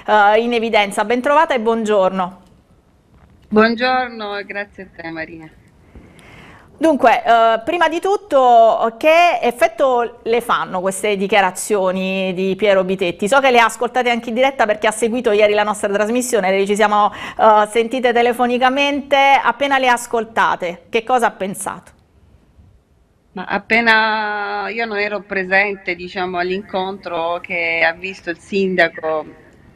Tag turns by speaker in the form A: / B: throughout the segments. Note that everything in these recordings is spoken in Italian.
A: in evidenza. Bentrovata e buongiorno.
B: Buongiorno e grazie a te Marina.
A: Dunque, prima di tutto, che effetto le fanno queste dichiarazioni di Piero Bitetti? So che le ha ascoltate anche in diretta perché ha seguito ieri la nostra trasmissione, ci siamo sentite telefonicamente. Appena le ha ascoltate, che cosa ha pensato?
B: Ma appena io non ero presente, diciamo, all'incontro che ha visto il sindaco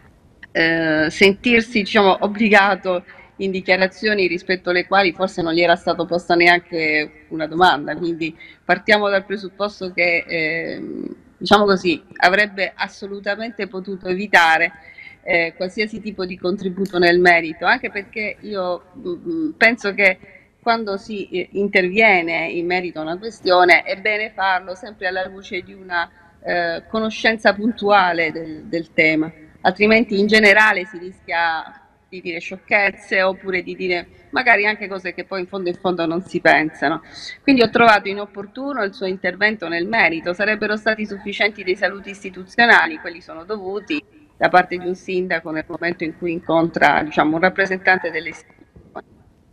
B: sentirsi, diciamo, obbligato in dichiarazioni rispetto alle quali forse non gli era stato posta neanche una domanda, quindi partiamo dal presupposto che, diciamo così, avrebbe assolutamente potuto evitare qualsiasi tipo di contributo nel merito, anche perché io penso che quando si interviene in merito a una questione è bene farlo sempre alla luce di una conoscenza puntuale del tema, altrimenti in generale si rischia di dire sciocchezze oppure di dire magari anche cose che poi in fondo non si pensano. Quindi ho trovato inopportuno il suo intervento nel merito, sarebbero stati sufficienti dei saluti istituzionali, quelli sono dovuti da parte di un sindaco nel momento in cui incontra, diciamo, un rappresentante delle istituzioni.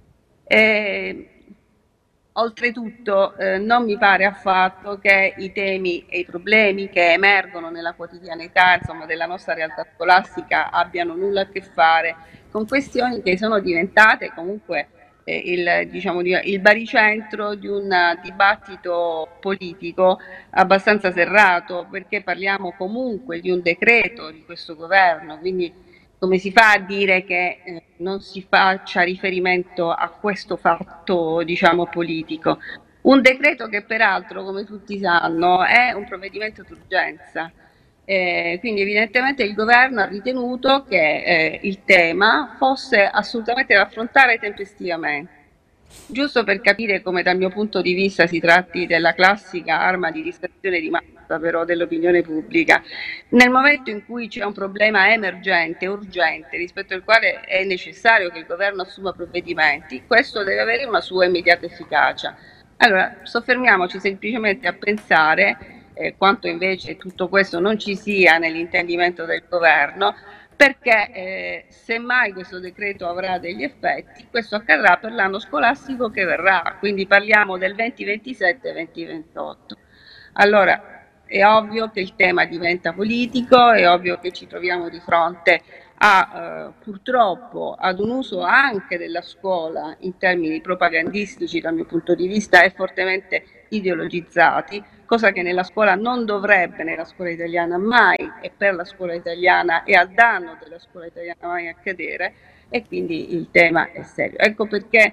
B: E, oltretutto, non mi pare affatto che i temi e i problemi che emergono nella quotidianità, insomma, della nostra realtà scolastica abbiano nulla a che fare con questioni che sono diventate comunque diciamo, il baricentro di un dibattito politico abbastanza serrato, perché parliamo comunque di un decreto di questo governo, quindi come si fa a dire che non si faccia riferimento a questo fatto, diciamo, politico? Un decreto che peraltro, come tutti sanno, è un provvedimento d'urgenza. Quindi evidentemente il governo ha ritenuto che il tema fosse assolutamente da affrontare tempestivamente. Giusto per capire come dal mio punto di vista si tratti della classica arma di distrazione di massa però dell'opinione pubblica, nel momento in cui c'è un problema emergente, urgente, rispetto al quale è necessario che il governo assuma provvedimenti, questo deve avere una sua immediata efficacia. Allora, soffermiamoci semplicemente a pensare quanto invece tutto questo non ci sia nell'intendimento del governo, perché semmai questo decreto avrà degli effetti, questo accadrà per l'anno scolastico che verrà, quindi parliamo del 2027-2028. Allora, è ovvio che il tema diventa politico, è ovvio che ci troviamo di fronte a purtroppo ad un uso anche della scuola in termini propagandistici dal mio punto di vista e fortemente ideologizzati, cosa che nella scuola non dovrebbe, nella scuola italiana mai e per la scuola italiana e a danno della scuola italiana mai accadere, e quindi il tema è serio. Ecco perché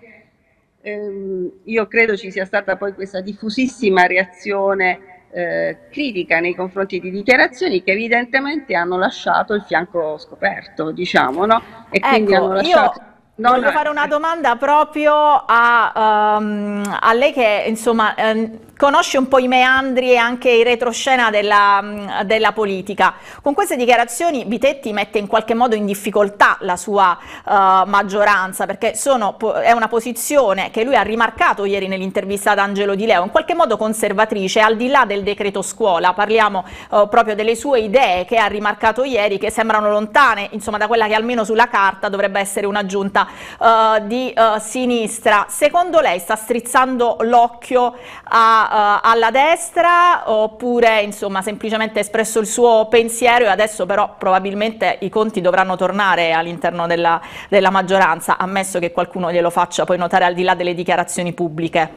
B: io credo ci sia stata poi questa diffusissima reazione critica nei confronti di dichiarazioni che evidentemente hanno lasciato il fianco scoperto, diciamo, no? E quindi hanno
A: Ecco,
B: lasciato
A: io
B: non
A: voglio fare una domanda proprio a lei che insomma conosce un po' i meandri e anche i retroscena della politica. Con queste dichiarazioni Bitetti mette in qualche modo in difficoltà la sua maggioranza, perché è una posizione che lui ha rimarcato ieri nell'intervista ad Angelo Di Leo, in qualche modo conservatrice, al di là del decreto scuola. Parliamo proprio delle sue idee che ha rimarcato ieri, che sembrano lontane insomma da quella che almeno sulla carta dovrebbe essere una giunta di sinistra. Secondo lei sta strizzando l'occhio alla destra, oppure insomma semplicemente ha espresso il suo pensiero e adesso però probabilmente i conti dovranno tornare all'interno della maggioranza, ammesso che qualcuno glielo faccia poi notare al di là delle dichiarazioni pubbliche?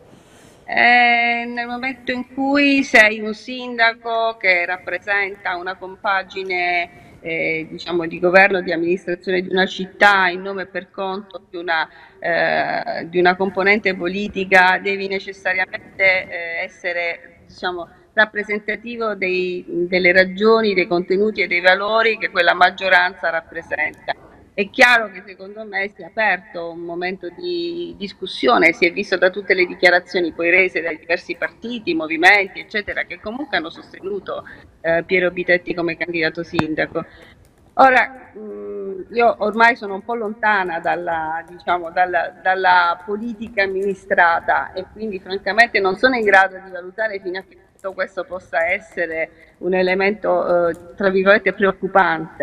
B: Nel momento in cui sei un sindaco che rappresenta una compagine, diciamo, di governo, di amministrazione di una città in nome e per conto di una componente politica, devi necessariamente essere, diciamo, rappresentativo delle ragioni, dei contenuti e dei valori che quella maggioranza rappresenta. È chiaro che secondo me si è aperto un momento di discussione, si è visto da tutte le dichiarazioni poi rese dai diversi partiti, movimenti, eccetera, che comunque hanno sostenuto Piero Bitetti come candidato sindaco. Ora, io ormai sono un po' lontana diciamo, dalla politica amministrata e quindi francamente non sono in grado di valutare fino a che punto questo possa essere un elemento, tra virgolette, preoccupante.